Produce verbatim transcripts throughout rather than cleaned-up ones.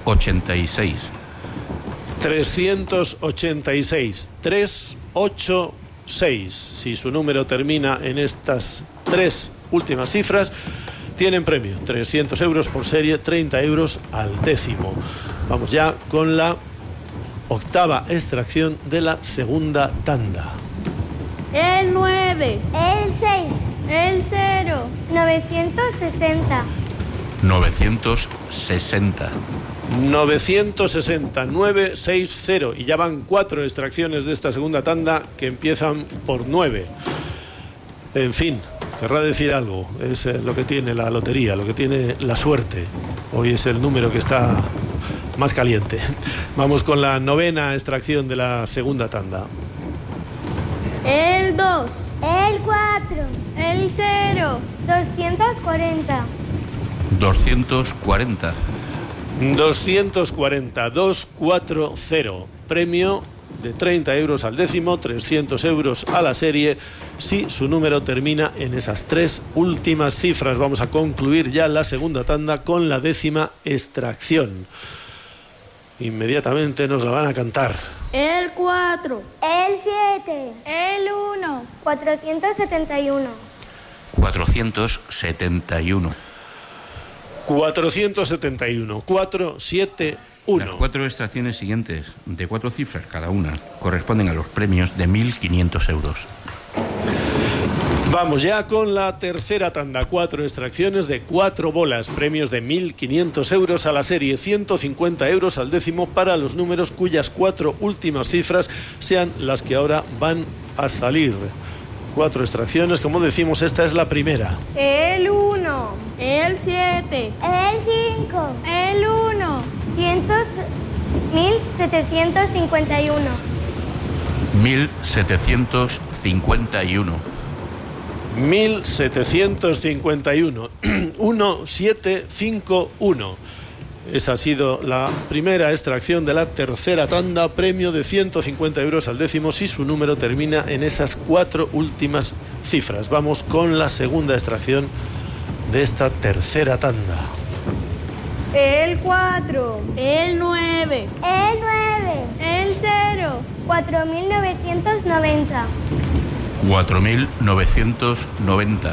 ochenta y seis. trescientos ochenta y seis. trescientos ochenta y seis. Si su número termina en estas tres últimas cifras, tienen premio. trescientos euros por serie, treinta euros al décimo. Vamos ya con la octava extracción de la segunda tanda. El nueve. El seis. El cero. novecientos sesenta. novecientos sesenta. novecientos sesenta. nueve seis cero. Y ya van cuatro extracciones de esta segunda tanda que empiezan por nueve. En fin, querrá decir algo. Es eh, lo que tiene la lotería, lo que tiene la suerte. Hoy es el número que está más caliente. Vamos con la novena extracción de la segunda tanda. El dos. El cuatro. El cero. doscientos cuarenta. doscientos cuarenta. doscientos cuarenta. doscientos cuarenta. Premio de treinta euros al décimo, trescientos euros a la serie, si su número termina en esas tres últimas cifras. Vamos a concluir ya la segunda tanda con la décima extracción. Inmediatamente nos la van a cantar. El cuatro. El siete. El uno. cuatrocientos setenta y uno. cuatrocientos setenta y uno. cuatrocientos setenta y uno. cuatrocientos setenta y uno. Las cuatro extracciones siguientes, de cuatro cifras cada una, corresponden a los premios de mil quinientos euros. Vamos ya con la tercera tanda. Cuatro extracciones de cuatro bolas. Premios de mil quinientos euros a la serie. ciento cincuenta euros al décimo para los números cuyas cuatro últimas cifras sean las que ahora van a salir. Cuatro extracciones, como decimos, esta es la primera. El uno. El siete. El cinco. El uno. mil setecientos cincuenta y uno. mil setecientos cincuenta y uno. mil setecientos cincuenta y uno. uno siete cinco uno. Esa ha sido la primera extracción de la tercera tanda. Premio de ciento cincuenta euros al décimo si su número termina en esas cuatro últimas cifras. Vamos con la segunda extracción de esta tercera tanda. El cuatro. El nueve. El nueve. El cero. cuatro mil novecientos noventa. cuatro mil novecientos noventa.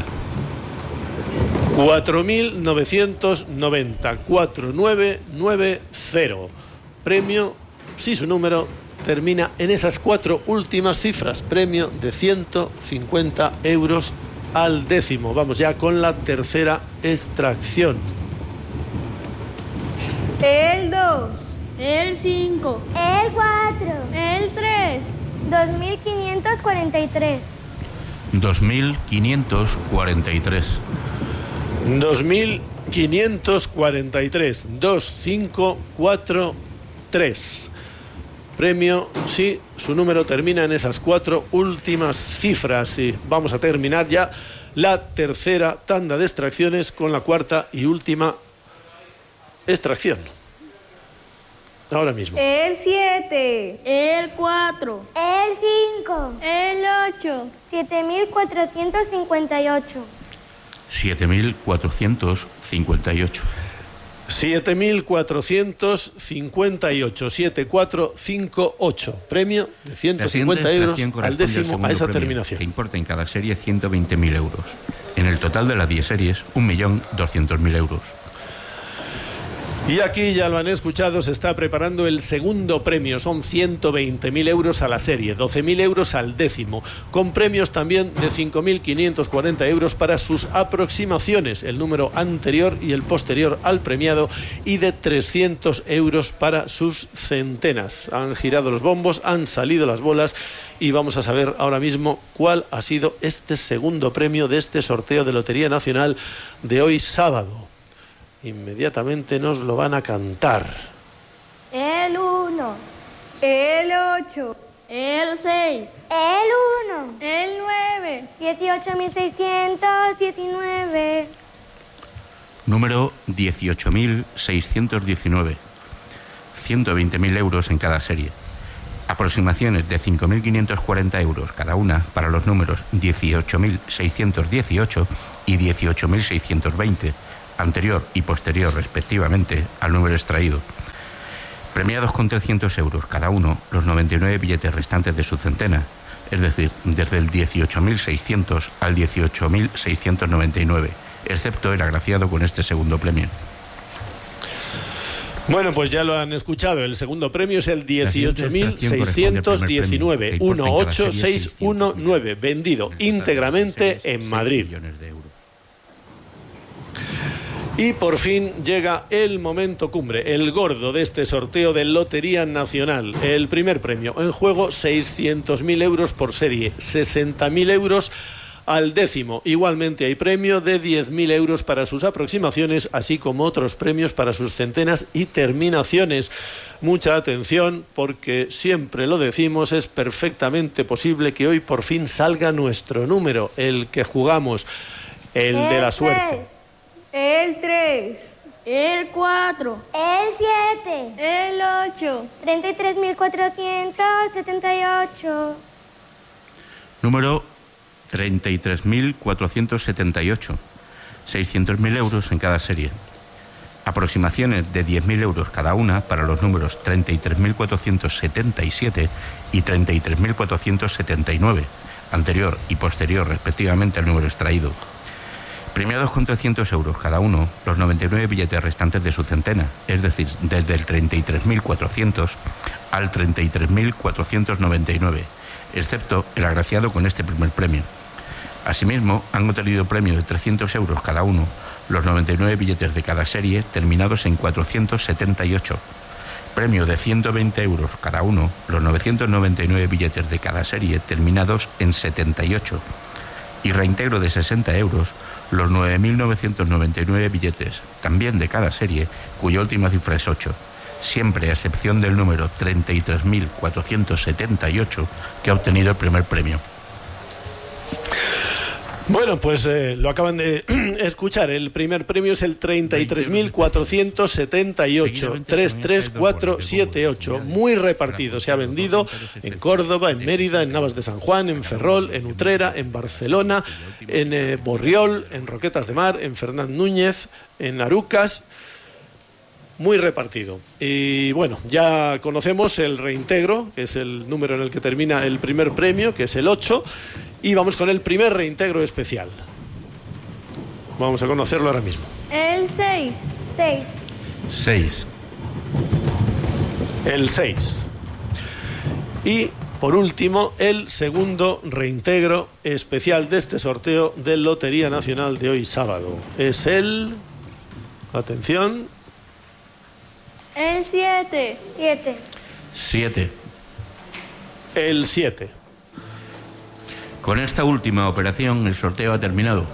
cuatro mil novecientos noventa. cuatro nueve nueve cero. Premio si su número termina en esas cuatro últimas cifras. Premio de ciento cincuenta euros al décimo. Vamos ya con la tercera extracción. El dos. El cinco. El cuatro. El tres. dos mil quinientos cuarenta y tres. dos mil quinientos cuarenta y tres. dos mil quinientos cuarenta y tres. dos cinco cuatro tres. Premio si su número termina en esas cuatro últimas cifras. Y vamos a terminar ya la tercera tanda de extracciones con la cuarta y última extracción. Ahora mismo. El siete. El cuatro. El cinco. El ocho. siete mil cuatrocientos cincuenta y ocho. siete mil cuatrocientos cincuenta y ocho. siete mil cuatrocientos cincuenta y ocho. siete cuatro cinco ocho. Premio de ciento cincuenta euros al décimo a esa terminación. Que importa en cada serie ciento veinte mil euros. En el total de las diez series, un millón doscientos mil euros. Y aquí, ya lo han escuchado, se está preparando el segundo premio. Son ciento veinte mil euros a la serie, doce mil euros al décimo, con premios también de cinco mil quinientos cuarenta euros para sus aproximaciones, el número anterior y el posterior al premiado, y de trescientos euros para sus centenas. Han girado los bombos, han salido las bolas y vamos a saber ahora mismo cuál ha sido este segundo premio de este sorteo de Lotería Nacional de hoy sábado. Inmediatamente nos lo van a cantar. El uno. El ocho. El seis. El uno. El nueve. dieciocho mil seiscientos diecinueve. Número dieciocho mil seiscientos diecinueve. ciento veinte mil euros en cada serie. Aproximaciones de cinco mil quinientos cuarenta euros cada una para los números dieciocho mil seiscientos dieciocho y dieciocho mil seiscientos veinte. Anterior y posterior respectivamente al número extraído. Premiados con trescientos euros cada uno los noventa y nueve billetes restantes de su centena, es decir, desde el dieciocho mil seiscientos al dieciocho mil seiscientos noventa y nueve, excepto el agraciado con este segundo premio. Bueno, pues ya lo han escuchado. El segundo premio es el dieciocho mil seiscientos diecinueve, uno ocho seis uno nueve, vendido íntegramente en Madrid. Y por fin llega el momento cumbre, el gordo de este sorteo de Lotería Nacional. El primer premio, en juego seiscientos mil euros por serie, sesenta mil euros al décimo. Igualmente hay premio de diez mil euros para sus aproximaciones, así como otros premios para sus centenas y terminaciones. Mucha atención, porque siempre lo decimos, es perfectamente posible que hoy por fin salga nuestro número, el que jugamos, el de la suerte. El tres. El cuatro. El siete. El ocho. treinta y tres mil cuatrocientos setenta y ocho. Número treinta y tres mil cuatrocientos setenta y ocho. seiscientos mil euros en cada serie. Aproximaciones de diez mil euros cada una para los números treinta y tres mil cuatrocientos setenta y siete y treinta y tres mil cuatrocientos setenta y nueve, anterior y posterior respectivamente al número extraído. Premiados con trescientos euros cada uno los noventa y nueve billetes restantes de su centena, es decir, desde el treinta y tres mil cuatrocientos al treinta y tres mil cuatrocientos noventa y nueve, excepto el agraciado con este primer premio. Asimismo, han obtenido premio de trescientos euros cada uno los noventa y nueve billetes de cada serie terminados en cuatrocientos setenta y ocho. Premio de ciento veinte euros cada uno los novecientos noventa y nueve billetes de cada serie terminados en setenta y ocho. Y reintegro de sesenta euros los nueve mil novecientos noventa y nueve billetes, también de cada serie, cuya última cifra es ocho, siempre a excepción del número treinta y tres mil cuatrocientos setenta y ocho, que ha obtenido el primer premio. Bueno, pues eh, lo acaban de escuchar. El primer premio es el treinta y tres mil cuatrocientos setenta y ocho, tres tres cuatro siete ocho. Muy repartido. Se ha vendido en Córdoba, en Mérida, en Navas de San Juan, en Ferrol, en Utrera, en Barcelona, en eh, Borriol, en Roquetas de Mar, en Fernán Núñez, en Arucas. Muy repartido. Y bueno, ya conocemos el reintegro, que es el número en el que termina el primer premio, que es el ocho. Y vamos con el primer reintegro especial. Vamos a conocerlo ahora mismo. El seis. seis. seis. El seis. Y por último, el segundo reintegro especial de este sorteo de Lotería Nacional de hoy sábado. Es el... Atención. El siete. siete. siete. El siete. Con esta última operación el sorteo ha terminado.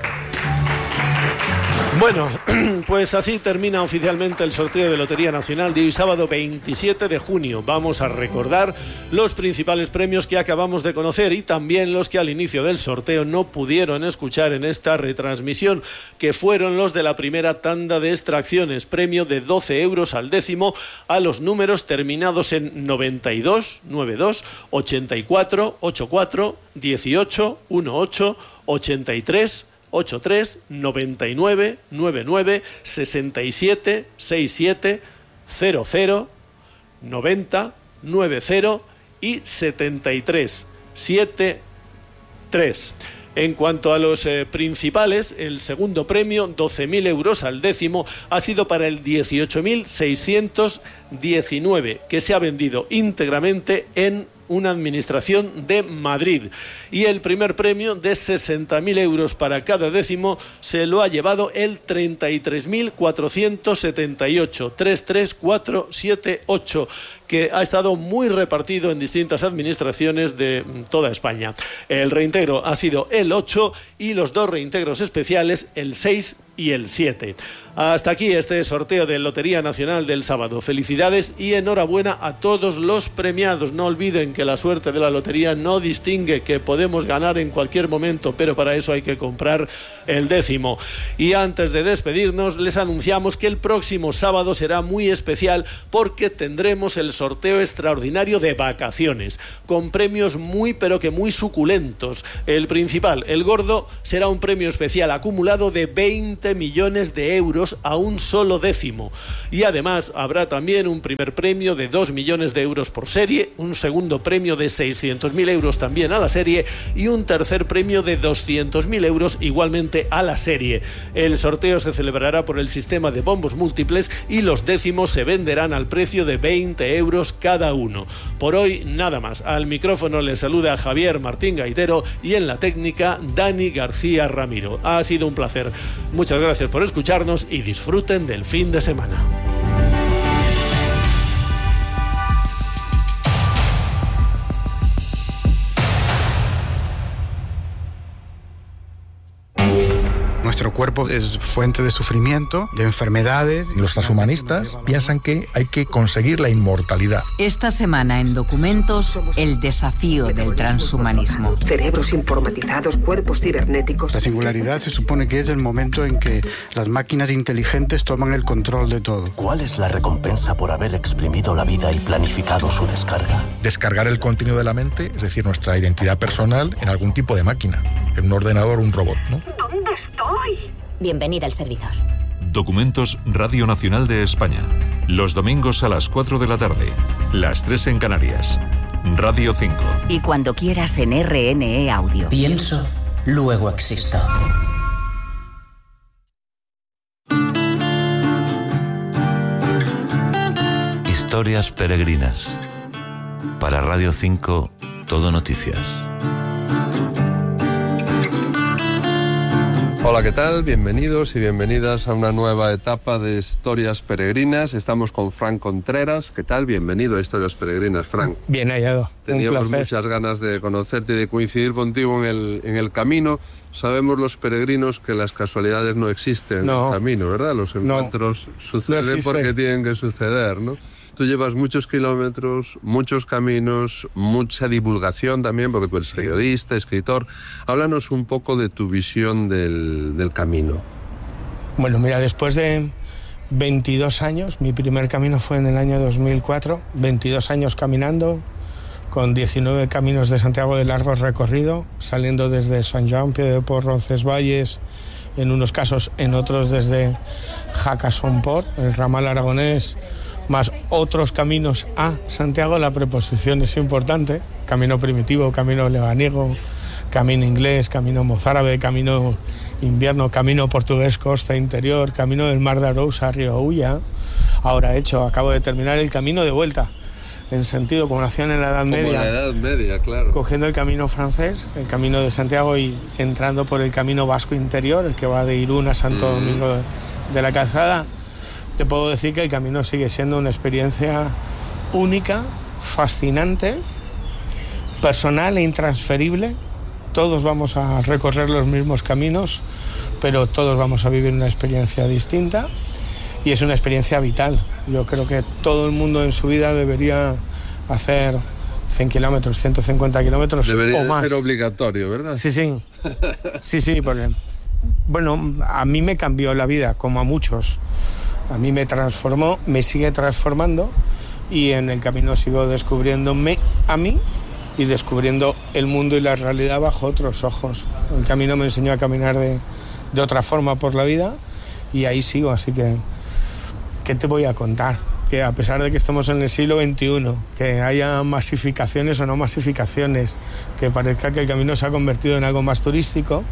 Bueno, pues así termina oficialmente el sorteo de Lotería Nacional de hoy sábado veintisiete de junio. Vamos a recordar los principales premios que acabamos de conocer y también los que al inicio del sorteo no pudieron escuchar en esta retransmisión, que fueron los de la primera tanda de extracciones. Premio de doce euros al décimo a los números terminados en noventa y dos, noventa y dos, ochenta y cuatro, ochenta y cuatro, dieciocho, dieciocho, ochenta y tres, ochenta y tres, noventa y nueve, noventa y nueve, sesenta y siete, sesenta y siete, cero cero, noventa, noventa y setenta y tres, setenta y tres. En cuanto a los eh, principales, el segundo premio, doce mil euros al décimo, ha sido para el dieciocho mil seiscientos diecinueve, que se ha vendido íntegramente en una administración de Madrid. Y el primer premio de sesenta mil euros para cada décimo se lo ha llevado el treinta y tres mil cuatrocientos setenta y ocho, treinta y tres mil cuatrocientos setenta y ocho, que ha estado muy repartido en distintas administraciones de toda España. El reintegro ha sido el ocho y los dos reintegros especiales, el seis y el siete. Hasta aquí este sorteo de Lotería Nacional del sábado. Felicidades y enhorabuena a todos los premiados. No olviden que la suerte de la lotería no distingue, que podemos ganar en cualquier momento, pero para eso hay que comprar el décimo. Y antes de despedirnos, les anunciamos que el próximo sábado será muy especial porque tendremos el sorteo extraordinario de vacaciones, con premios muy pero que muy suculentos. El principal, el gordo, será un premio especial acumulado de veinte millones de euros a un solo décimo. Y además habrá también un primer premio de dos millones de euros por serie, un segundo premio de seiscientos mil euros también a la serie y un tercer premio de doscientos mil euros igualmente a la serie. El sorteo se celebrará por el sistema de bombos múltiples y los décimos se venderán al precio de veinte euros cada uno. Por hoy nada más. Al micrófono le saluda Javier Martín Gaitero y en la técnica Dani García Ramiro. Ha sido un placer. Muchas gracias por escucharnos y disfruten del fin de semana. Nuestro cuerpo es fuente de sufrimiento, de enfermedades. Los transhumanistas piensan que hay que conseguir la inmortalidad. Esta semana en Documentos, el desafío del transhumanismo. Cerebros informatizados, cuerpos cibernéticos. La singularidad se supone que es el momento en que las máquinas inteligentes toman el control de todo. ¿Cuál es la recompensa por haber exprimido la vida y planificado su descarga? Descargar el contenido de la mente, es decir, nuestra identidad personal, en algún tipo de máquina, en un ordenador o un robot, ¿no? ¿Dónde estoy? Bienvenida al servidor. Documentos Radio Nacional de España. Los domingos a las cuatro de la tarde. Las tres en Canarias. Radio cinco. Y cuando quieras en R N E Audio. Pienso, luego existo. Historias peregrinas. Para Radio cinco, Todo Noticias. Hola, ¿qué tal? Bienvenidos y bienvenidas a una nueva etapa de Historias Peregrinas. Estamos con Frank Contreras. ¿Qué tal? Bienvenido a Historias Peregrinas, Frank. Bien hallado. Teníamos muchas ganas de conocerte y de coincidir contigo en el, en el camino. Sabemos los peregrinos que las casualidades no existen no. en el camino, ¿verdad? Los encuentros no. suceden no porque tienen que suceder, ¿no? Tú llevas muchos kilómetros, muchos caminos, mucha divulgación también, porque tú eres periodista, escritor. Háblanos un poco de tu visión del, del camino. Bueno, mira, después de veintidós años, mi primer camino fue en el año dos mil cuatro, veintidós años caminando, con diecinueve caminos de Santiago de largo recorrido, saliendo desde Sant Joan, Piedeport, Roncesvalles, en unos casos, en otros desde Jaca Son Port, el ramal aragonés, más otros caminos a Santiago. La preposición es importante: camino primitivo, camino lebaniego, camino inglés, camino mozárabe, camino invierno, camino portugués, costa interior, camino del Mar de Arousa, Río Ulla. Ahora hecho, acabo de terminar el camino de vuelta, en sentido como lo hacían en la Edad Media. Como la Edad Media, claro. Cogiendo el camino francés, el camino de Santiago, y entrando por el camino vasco interior, el que va de Irún a Santo mm. Domingo de, de la Calzada. Te puedo decir que el camino sigue siendo una experiencia única, fascinante, personal e intransferible. Todos vamos a recorrer los mismos caminos, pero todos vamos a vivir una experiencia distinta, y es una experiencia vital. Yo creo que todo el mundo en su vida debería hacer cien kilómetros, ciento cincuenta kilómetros debería o más. Debería ser obligatorio, ¿verdad? Sí, sí. Sí, sí, porque, bueno, a mí me cambió la vida, como a muchos. A mí me transformó, me sigue transformando, y en el camino sigo descubriéndome a mí y descubriendo el mundo y la realidad bajo otros ojos. El camino me enseñó a caminar de, de otra forma por la vida, y ahí sigo. Así que, ¿qué te voy a contar? Que a pesar de que estamos en el siglo veintiuno, que haya masificaciones o no masificaciones, que parezca que el camino se ha convertido en algo más turístico,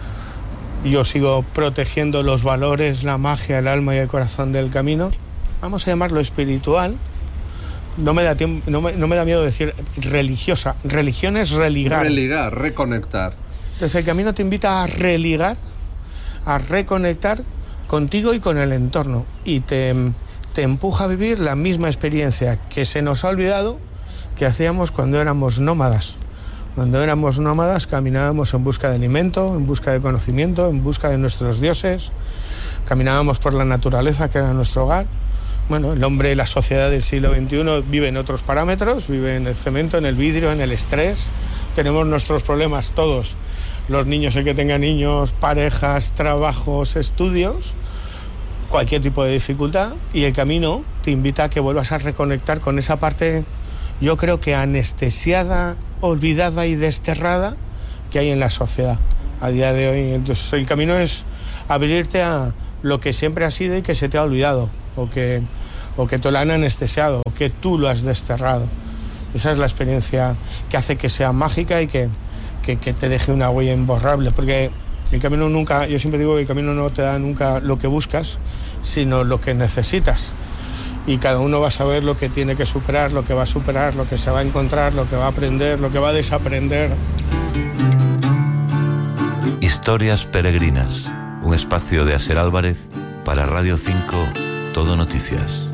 yo sigo protegiendo los valores, la magia, el alma y el corazón del camino. Vamos a llamarlo espiritual. No me da tiempo, no me, no me da miedo decir religiosa. Religión es religar. Religar, reconectar. Entonces el camino te invita a religar, a reconectar contigo y con el entorno. Y te, te empuja a vivir la misma experiencia que se nos ha olvidado que hacíamos cuando éramos nómadas. Cuando éramos nómadas caminábamos en busca de alimento, en busca de conocimiento, en busca de nuestros dioses. Caminábamos por la naturaleza, que era nuestro hogar. Bueno, el hombre, la sociedad del siglo veintiuno vive en otros parámetros, vive en el cemento, en el vidrio, en el estrés. Tenemos nuestros problemas todos. Los niños, el que tenga niños, parejas, trabajos, estudios. cualquier tipo de dificultad, y el camino te invita a que vuelvas a reconectar con esa parte, yo creo que anestesiada, olvidada y desterrada que hay en la sociedad a día de hoy. Entonces el camino es abrirte a lo que siempre ha sido y que se te ha olvidado, o que, o que te lo han anestesiado, o que tú lo has desterrado. Esa es la experiencia que hace que sea mágica y que, que, que te deje una huella imborrable, porque el camino nunca, yo siempre digo que el camino no te da nunca lo que buscas, sino lo que necesitas. Y cada uno va a saber lo que tiene que superar, lo que va a superar, lo que se va a encontrar, lo que va a aprender, lo que va a desaprender. Historias peregrinas, un espacio de Aser Álvarez para Radio cinco, Todo Noticias.